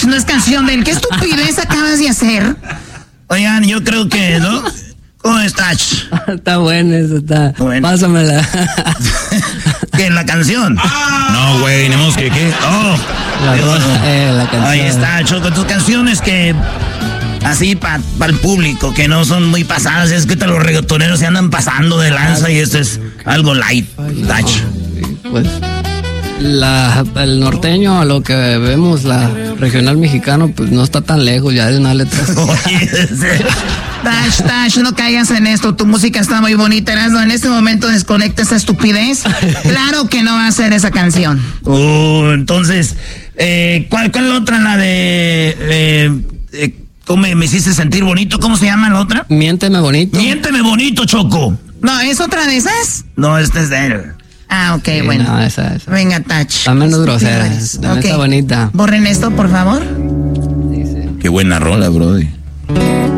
Touch, no es canción de él. ¿Qué estupidez acabas de hacer? Oigan, yo creo que, ¿no? ¿Cómo es Touch? Está bueno eso, está. Bueno. Pásamela. ¿Qué? ¿La canción? No, güey, ni modo que ¿qué? Oh. La canción. Ahí está, Choco, tus canciones que... Así para el público, que no son muy pasadas. Es que los reggaetoneros se andan pasando de lanza y esto es algo light, Touch. Pues el norteño, a lo que vemos, la regional mexicano, pues no está tan lejos ya de una letra. Touch, no caigas en esto. Tu música está muy bonita, Erasmo. En este momento desconecta esa estupidez. Claro que no va a ser esa canción. Entonces, ¿cuál otra? La de... ¿Cómo me hiciste sentir bonito? ¿Cómo se llama la otra? Miénteme bonito. Miénteme bonito, Choco. No, ¿es otra de esas? No, esta es de él. Ah, ok, sí, bueno. No, esa. Venga, Touch. Está menos grosera. Está bonita. Borren esto, por favor. Sí. Qué buena rola, brody.